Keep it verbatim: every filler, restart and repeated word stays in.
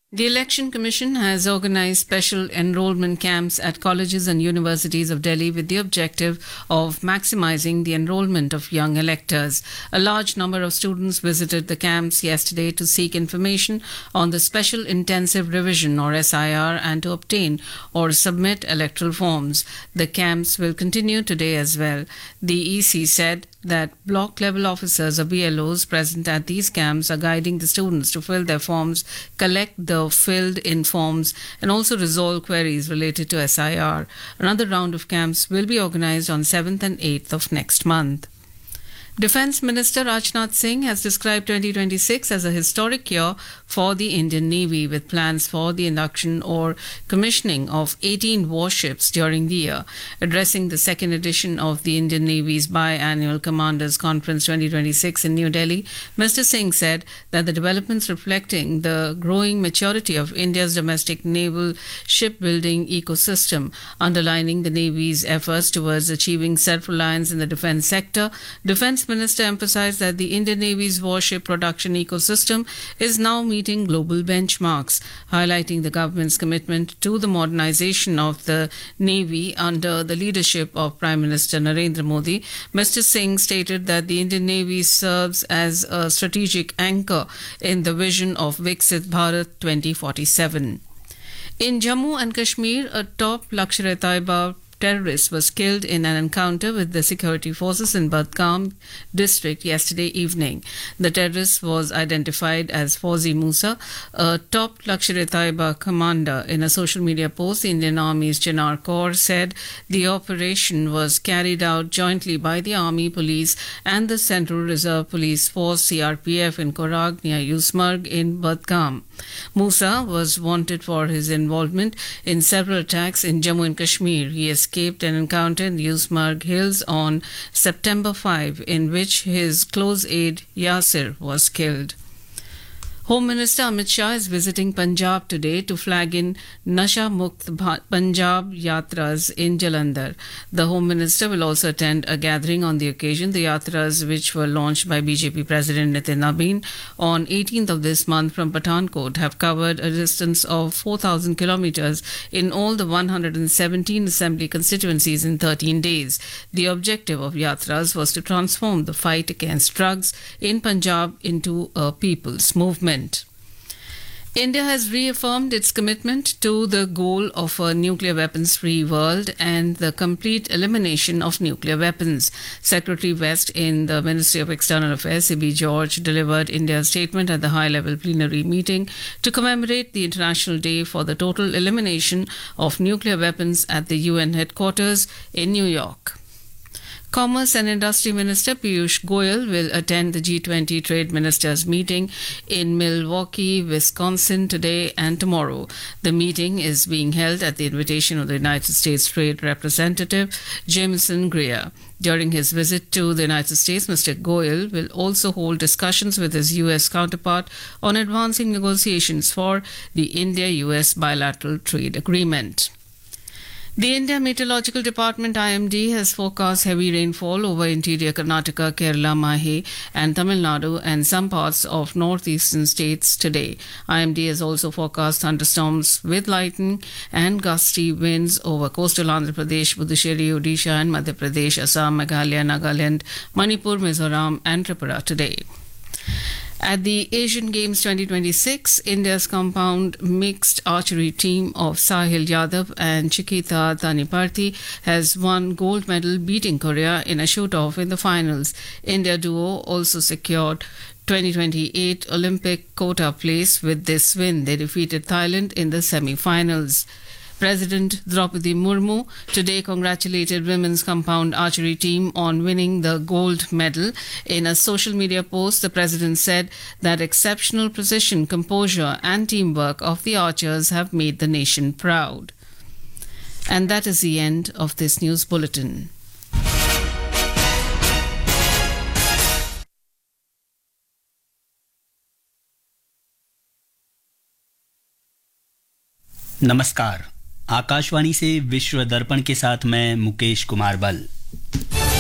The Election Commission has organized special enrollment camps at colleges and universities of Delhi with the objective of maximizing the enrollment of young electors. A large number of students visited the camps yesterday to seek information on the Special Intensive Revision or S I R and to obtain or submit electoral forms. The camps will continue today as well. The E C said that block level officers or B L Os present at these camps are guiding the students to fill their forms, collect the filled in forms, and also resolve queries related to S I R. Another round of camps will be organized on seventh and eighth of next month. Defence Minister Rajnath Singh has described twenty twenty-six as a historic year for the Indian Navy, with plans for the induction or commissioning of eighteen warships during the year. Addressing the second edition of the Indian Navy's biannual Commanders Conference twenty twenty-six in New Delhi, Mister Singh said that the developments reflecting the growing maturity of India's domestic naval shipbuilding ecosystem, underlining the Navy's efforts towards achieving self-reliance in the defence sector. Defence Minister emphasized that the Indian Navy's warship production ecosystem is now meeting global benchmarks, highlighting the government's commitment to the modernization of the Navy under the leadership of Prime Minister Narendra Modi. Mister Singh stated that the Indian Navy serves as a strategic anchor in the vision of Viksit Bharat twenty forty-seven. In Jammu and Kashmir, a top Lashkar-e-Taiba terrorist was killed in an encounter with the security forces in Badgam district yesterday evening. The terrorist was identified as Fauzi Musa, a top Lashkar-e-Taiba commander. In a social media post, the Indian Army's Chinar Corps said the operation was carried out jointly by the Army, Police and the Central Reserve Police Force C R P F in Korag near Yusmarg in Badgam. Musa was wanted for his involvement in several attacks in Jammu and Kashmir. He escaped an encounter in the Yusmarg Hills on September fifth, in which his close aide Yasir was killed. Home Minister Amit Shah is visiting Punjab today to flag in Nasha Mukt Punjab Yatras in Jalandhar. The Home Minister will also attend a gathering on the occasion. The Yatras, which were launched by B J P President Nitin Nabin on eighteenth of this month from Pathankot, have covered a distance of four thousand kilometers in all the one hundred seventeen assembly constituencies in thirteen days. The objective of Yatras was to transform the fight against drugs in Punjab into a people's movement. India has reaffirmed its commitment to the goal of a nuclear weapons-free world and the complete elimination of nuclear weapons. Secretary West in the Ministry of External Affairs, C B George, delivered India's statement at the high-level plenary meeting to commemorate the International Day for the Total Elimination of Nuclear Weapons at the U N headquarters in New York. Commerce and Industry Minister Piyush Goyal will attend the G twenty Trade Ministers meeting in Milwaukee, Wisconsin today and tomorrow. The meeting is being held at the invitation of the United States Trade Representative Jameson Greer. During his visit to the United States, Mister Goyal will also hold discussions with his U S counterpart on advancing negotiations for the India-U S bilateral trade agreement. The India Meteorological Department I M D has forecast heavy rainfall over interior Karnataka, Kerala, Mahe and Tamil Nadu and some parts of northeastern states today. I M D has also forecast thunderstorms with lightning and gusty winds over coastal Andhra Pradesh, Puducherry, Odisha and Madhya Pradesh, Assam, Meghalaya, Nagaland, Manipur, Mizoram and Tripura today. At the Asian Games twenty twenty-six, India's compound mixed archery team of Sahil Yadav and Chiquita Taniparthi has won gold medal, beating Korea in a shoot-off in the finals. India duo also secured twenty twenty-eight Olympic quota place with this win. They defeated Thailand in the semi-finals. President Draupadi Murmu today congratulated women's compound archery team on winning the gold medal. In a social media post, the president said that exceptional precision, composure and teamwork of the archers have made the nation proud. And that is the end of this news bulletin. नमस्कार, आकाशवाणी से विश्व दर्पण के साथ मैं मुकेश कुमार बल।